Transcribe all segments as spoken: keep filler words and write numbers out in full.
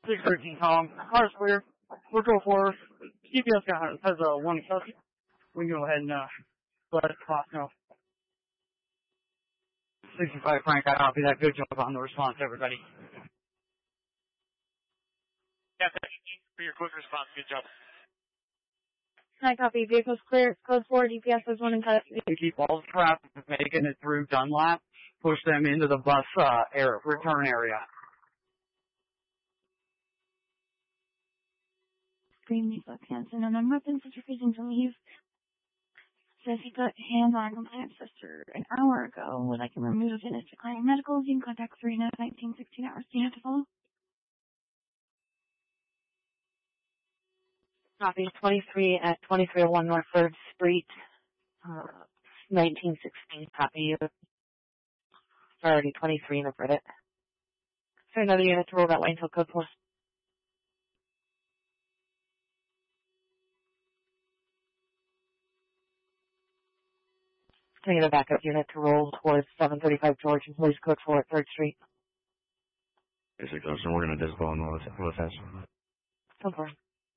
six thirteen Tom. Car's clear. Virtual force. G P S got, has a one cut. We can go ahead and uh, let it cross now. sixty-five Frank, I copy that. Good job on the response, everybody. Yeah, thank you for your quick response. Good job. I copy. Vehicle's clear. Code four. G P S has one in cut. To keep all the traffic making it through Dunlap, push them into the bus uh, air, return area. Green Lisa Hansen and weapons is refusing to leave. Says he put hands on a compliance sister an hour ago. Would like him removed and is declining medicals. You can contact Serena at nineteen sixteen hours. Do you have to follow? Copy. twenty-three at twenty-three oh one North third Street. Uh, nineteen sixteen. Copy. Priority twenty-three in the Bridget. Is there another unit to roll that way until code four? Can I get a backup unit to roll towards seven thirty-five George and police code four at third Street? Basic Ocean, we're going to disable on the attention. Code four.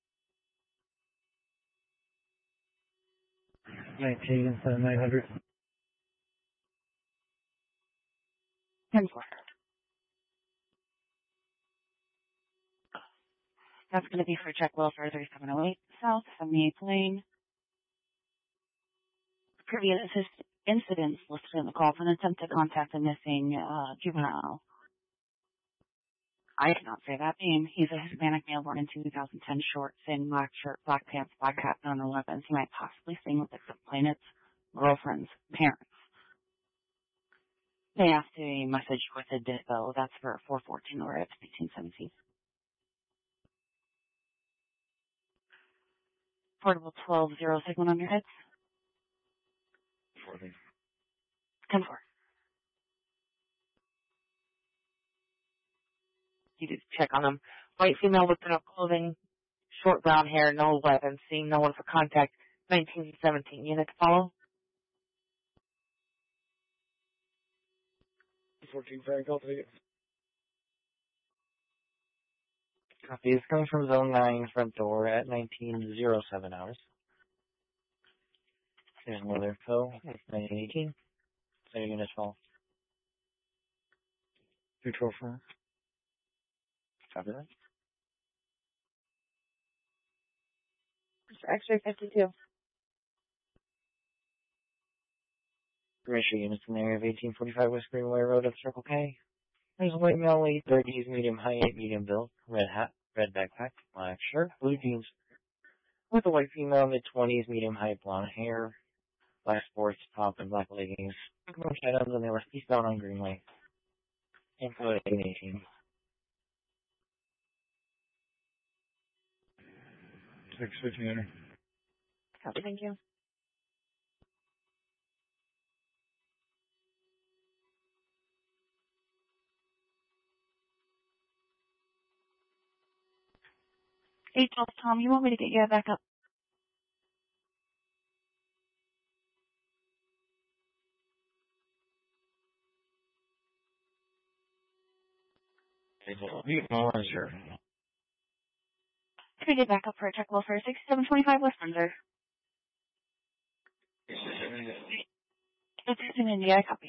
nineteen, nine hundred. ten four. That's going to be for check welfare thirty-seven oh eight South, seventy-eighth Lane. Previous incidents listed in the call for an attempt to contact a missing uh, juvenile. I cannot say that name. He's a Hispanic male born in two thousand ten, short, thin, black shirt, black pants, black hat, none or weapons. He might possibly sing with the complainant's girlfriend's parents. They asked a message with a ditto. That's for four fourteen or at eighteen seventeen. Portable twelve zero signal on your heads. ten four. You did check on them. White female with enough clothing, short brown hair, no weapons, seeing no one for contact. nineteen seventeen. Unit to follow. fourteen Frank, I'll take it. Copy. It's coming from zone nine, front door at nineteen oh seven hours. There's another fill. It's nineteen eighteen. So your units fall. two twelve Frank. Copy that. X-ray fifty-two. Ratio units in the area of eighteen forty-five West Greenway Road up Circle K. There's a white male, late thirties, medium height, medium build, red hat, red backpack, black shirt, blue jeans. With a white female, mid twenties, medium height, blonde hair, black sports top, and black leggings. Most items on the left eastbound on Greenway. Info at eighteen eighteen. six fifteen enter. Copy, thank you. eight twelve Tom, you want me to get you back up? Sure. Can I get back up for a check welfare sixty-seven twenty-five West Windsor? It's in India, I copy.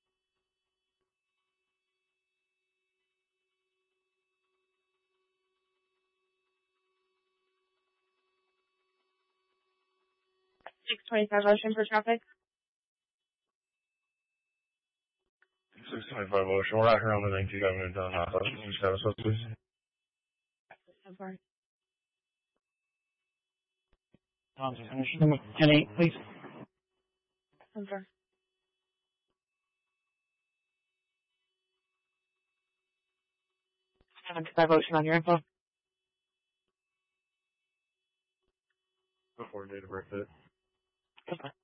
six twenty-five Ocean for traffic. six twenty-five Ocean, we're out here on the nineteen Avenue down half of it. Please. So far. Tom's finish. ten eight, please. So far. seven two five Ocean on your info. Before date of birth. Okay.